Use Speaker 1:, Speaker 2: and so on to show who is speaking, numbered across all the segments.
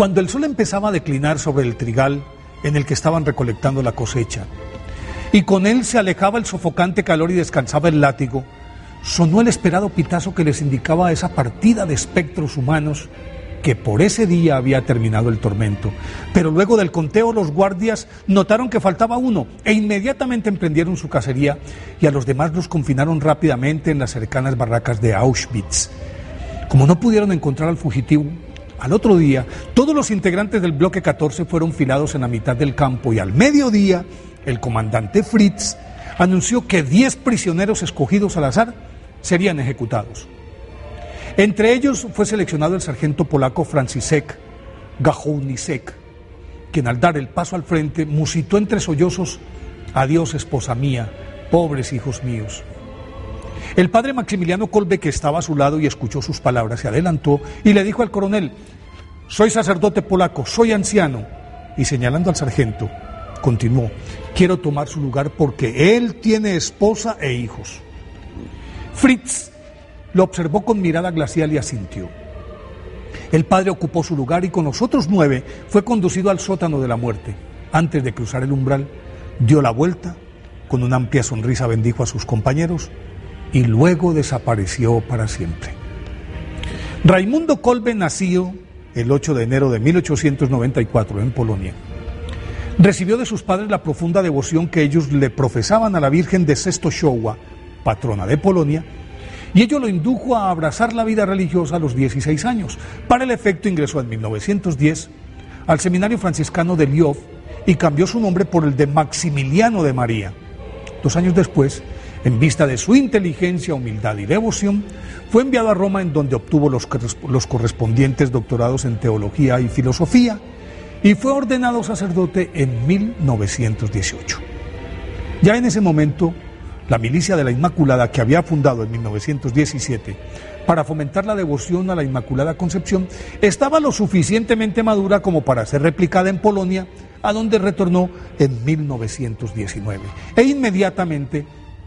Speaker 1: Cuando el sol empezaba a declinar sobre el trigal en el que estaban recolectando la cosecha, y con él se alejaba el sofocante calor y descansaba el látigo, sonó el esperado pitazo que les indicaba a esa partida de espectros humanos que por ese día había terminado el tormento. Pero luego del conteo los guardias notaron que faltaba uno e inmediatamente emprendieron su cacería y a los demás los confinaron rápidamente en las cercanas barracas de Auschwitz. Como no pudieron encontrar al fugitivo, al otro día todos los integrantes del bloque 14 fueron filados en la mitad del campo y al mediodía el comandante Fritz anunció que 10 prisioneros escogidos al azar serían ejecutados. Entre ellos fue seleccionado el sargento polaco Franciszek Gajownicek, quien al dar el paso al frente musitó entre sollozos: «Adiós, esposa mía, pobres hijos míos». El padre Maximiliano Kolbe, que estaba a su lado y escuchó sus palabras, se adelantó y le dijo al coronel: «Soy sacerdote polaco, soy anciano», y señalando al sargento, continuó: «Quiero tomar su lugar porque él tiene esposa e hijos». Fritz lo observó con mirada glacial y asintió. El padre ocupó su lugar y con los otros 9 fue conducido al sótano de la muerte. Antes de cruzar el umbral, dio la vuelta, con una amplia sonrisa bendijo a sus compañeros y luego desapareció para siempre. Raimundo Kolbe nació el 8 de enero de 1894 en Polonia. Recibió de sus padres la profunda devoción que ellos le profesaban a la Virgen de Częstochowa, patrona de Polonia, y ello lo indujo a abrazar la vida religiosa a los 16 años. Para el efecto ingresó en 1910 al seminario franciscano de Lwów y cambió su nombre por el de Maximiliano de María. 2 años después, en vista de su inteligencia, humildad y devoción, fue enviado a Roma, en donde obtuvo los correspondientes doctorados en teología y filosofía y fue ordenado sacerdote en 1918. Ya en ese momento, la Milicia de la Inmaculada, que había fundado en 1917 para fomentar la devoción a la Inmaculada Concepción, estaba lo suficientemente madura como para ser replicada en Polonia, a donde retornó en 1919. E inmediatamente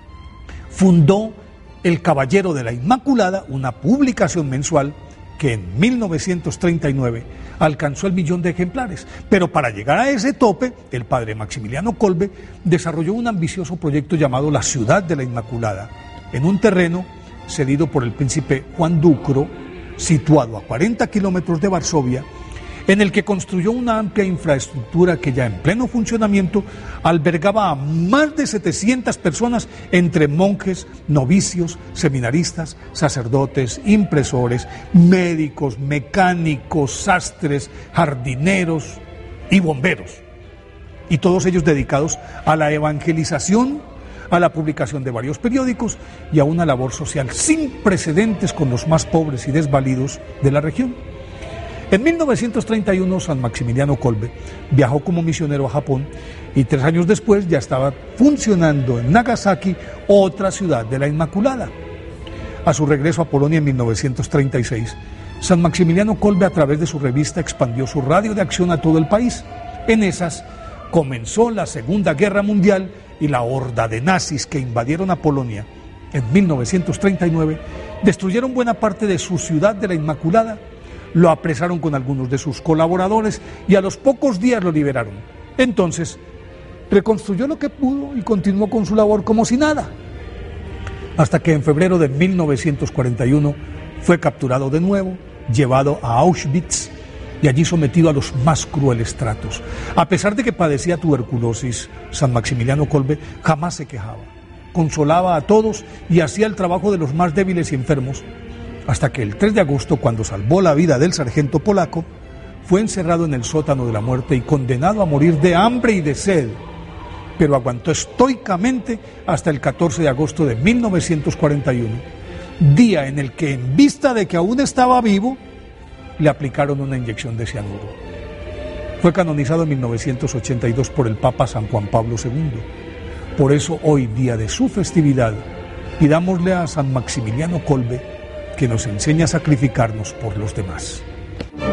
Speaker 1: fundó El Caballero de la Inmaculada, una publicación mensual que en 1939 alcanzó el 1.000.000 de ejemplares. Pero para llegar a ese tope, el padre Maximiliano Kolbe desarrolló un ambicioso proyecto llamado la Ciudad de la Inmaculada, en un terreno cedido por el príncipe Juan Dukro, situado a 40 kilómetros de Varsovia, en el que construyó una amplia infraestructura que ya en pleno funcionamiento albergaba a más de 700 personas entre monjes, novicios, seminaristas, sacerdotes, impresores, médicos, mecánicos, sastres, jardineros y bomberos, y todos ellos dedicados a la evangelización, a la publicación de varios periódicos y a una labor social sin precedentes con los más pobres y desvalidos de la región. En 1931, San Maximiliano Kolbe viajó como misionero a Japón y 3 años después ya estaba funcionando en Nagasaki, otra ciudad de la Inmaculada. A su regreso a Polonia en 1936, San Maximiliano Kolbe, a través de su revista, expandió su radio de acción a todo el país. En esas comenzó la Segunda Guerra Mundial y la horda de nazis que invadieron a Polonia en 1939 destruyeron buena parte de su ciudad de la Inmaculada, lo apresaron con algunos de sus colaboradores y a los pocos días lo liberaron. Entonces, reconstruyó lo que pudo y continuó con su labor como si nada, hasta que en febrero de 1941 fue capturado de nuevo, llevado a Auschwitz y allí sometido a los más crueles tratos. A pesar de que padecía tuberculosis, San Maximiliano Kolbe jamás se quejaba, consolaba a todos y hacía el trabajo de los más débiles y enfermos, hasta que el 3 de agosto, cuando salvó la vida del sargento polaco, fue encerrado en el sótano de la muerte y condenado a morir de hambre y de sed, pero aguantó estoicamente hasta el 14 de agosto de 1941, día en el que, en vista de que aún estaba vivo, le aplicaron una inyección de cianuro. Fue canonizado en 1982 por el Papa San Juan Pablo II. Por eso, hoy, día de su festividad, pidámosle a San Maximiliano Kolbe que nos enseña a sacrificarnos por los demás.